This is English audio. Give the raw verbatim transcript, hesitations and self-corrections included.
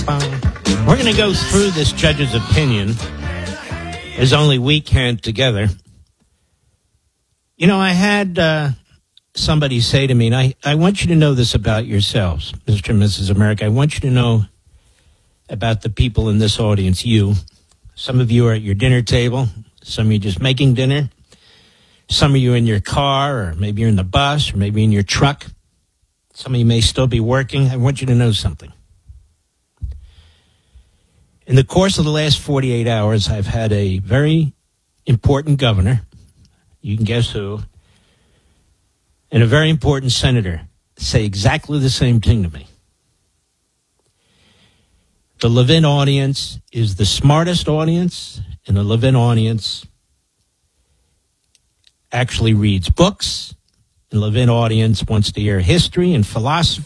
We're going to go through this judge's opinion as only we can together. You know, I had uh, somebody say to me, and I, I want you to know this about yourselves, Mister and Missus America. I want you to know about the people in this audience, you. Some of you are at your dinner table. Some of you just making dinner. Some of you in your car, or maybe you're in the bus, or maybe in your truck. Some of you may still be working. I want you to know something. In the course of the last forty-eight hours, I've had a very important governor, you can guess who, and a very important senator say exactly the same thing to me. The Levin audience is the smartest audience, and the Levin audience actually reads books, and the Levin audience wants to hear history and philosophy